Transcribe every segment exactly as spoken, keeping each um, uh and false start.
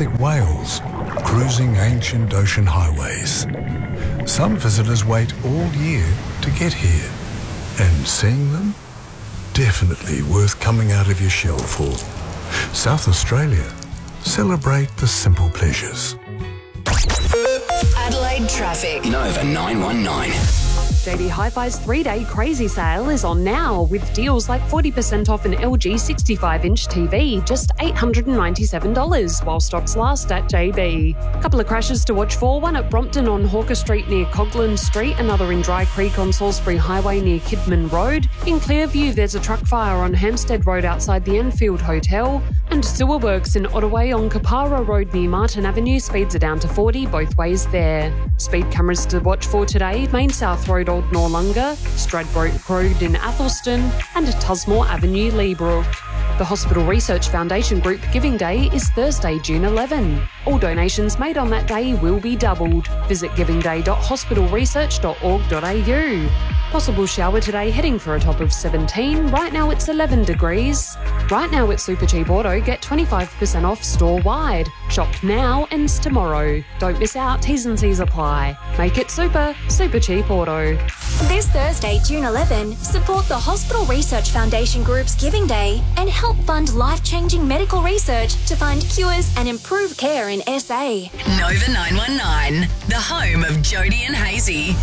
classic Wales, cruising ancient ocean highways. Some visitors wait all year to get here, and seeing them, definitely worth coming out of your shell for. South Australia, celebrate the simple pleasures. Adelaide traffic. Nova nine one nine. J B Hi-Fi's three-day crazy sale is on now with deals like forty percent off an L G sixty-five inch T V, just eight hundred ninety-seven dollars while stocks last at J B. Couple of crashes to watch for, one at Brompton on Hawker Street near Coglan Street, another in Dry Creek on Salisbury Highway near Kidman Road. In Clearview, there's a truck fire on Hampstead Road outside the Enfield Hotel, and sewer works in Ottaway on Kapara Road near Martin Avenue, speeds are down to forty both ways there. Speed cameras to watch for today, Main South Road Old Norlunga, Stradbroke Road in Athelston, and Tusmore Avenue, Leabrook. The Hospital Research Foundation Group Giving Day is Thursday, June eleventh. All donations made on that day will be doubled. Visit giving day dot hospital research dot org dot a u. Possible shower today, heading for a top of seventeen. Right now it's eleven degrees. Right now at Supercheap Auto, get twenty-five percent off store-wide. Shop now, ends tomorrow. Don't miss out, T's and C's apply. Make it super, Supercheap Auto. This Thursday, June eleventh, support the Hospital Research Foundation Group's Giving Day and help fund life-changing medical research to find cures and improve care in S A. Nova nine one nine, the home of Jody and Hazy.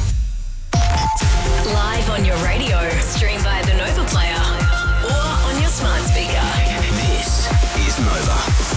Live on your radio, stream via the Nova Player or on your smart speaker. This is Nova.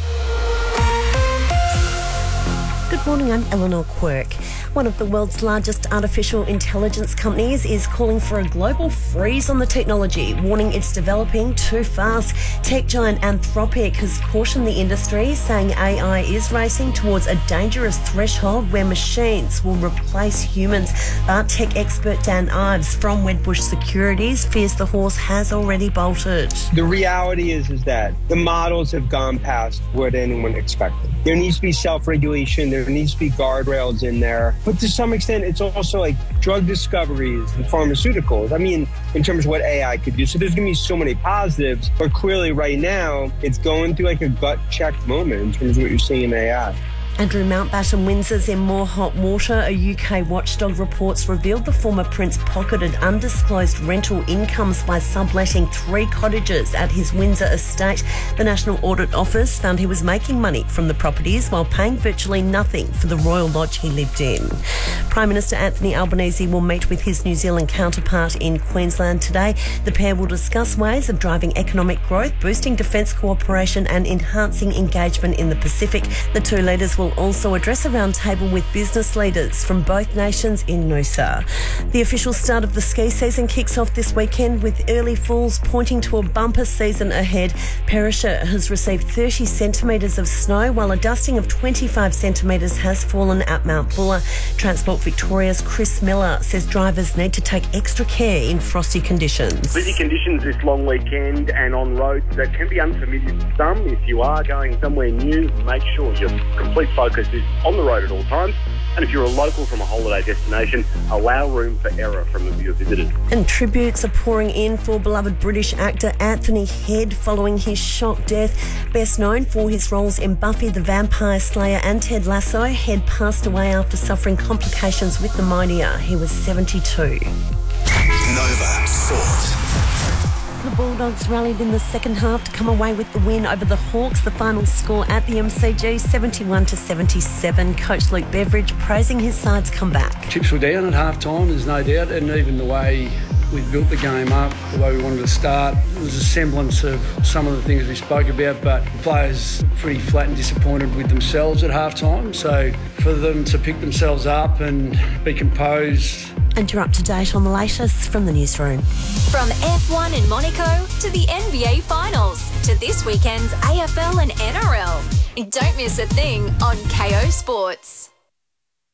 Good morning, I'm Eleanor Quirk. One of the world's largest artificial intelligence companies is calling for a global freeze on the technology, warning it's developing too fast. Tech giant Anthropic has cautioned the industry, saying A I is racing towards a dangerous threshold where machines will replace humans. But tech expert Dan Ives from Wedbush Securities fears the horse has already bolted. The reality is, is that the models have gone past what anyone expected. There needs to be self-regulation. There needs to be guardrails in there. But to some extent, it's also like drug discoveries and pharmaceuticals. I mean, in terms of what A I could do. So there's going to be so many positives. But clearly right now, it's going through like a gut check moment in terms of what you're seeing in A I. Andrew Mountbatten Windsor's in more hot water. A U K watchdog reports revealed the former Prince pocketed undisclosed rental incomes by subletting three cottages at his Windsor estate. The National Audit Office found he was making money from the properties while paying virtually nothing for the royal lodge he lived in. Prime Minister Anthony Albanese will meet with his New Zealand counterpart in Queensland today. The pair will discuss ways of driving economic growth, boosting defence cooperation and enhancing engagement in the Pacific. The two leaders will also address a roundtable with business leaders from both nations in Noosa. The official start of the ski season kicks off this weekend with early falls pointing to a bumper season ahead. Perisher has received thirty centimetres of snow, while a dusting of twenty-five centimetres has fallen at Mount Buller. Transport Victoria's Chris Miller says drivers need to take extra care in frosty conditions. Busy conditions this long weekend and on roads that can be unfamiliar to some. If you are going somewhere new, make sure your complete focus is on the road at all times. And if you're a local from a holiday destination, allow room for error from the your visitors. And tributes are pouring in for beloved British actor Anthony Head following his shock death. Best known for his roles in Buffy the Vampire Slayer and Ted Lasso, Head passed away after suffering complications with pneumonia. He was seventy-two. Nova Sports. The Bulldogs rallied in the second half to come away with the win over the Hawks. The final score at the M C G, seventy-one to seventy-seven. Coach Luke Beveridge praising his side's comeback. Chips were down at half-time, there's no doubt, and even the way we built the game up, the way we wanted to start, it was a semblance of some of the things we spoke about, but the players pretty flat and disappointed with themselves at half-time. So for them to pick themselves up and be composed. And you're up to date on the latest from the newsroom. From F one in Monaco to the N B A Finals to this weekend's A F L and N R L. Don't miss a thing on K O Sports.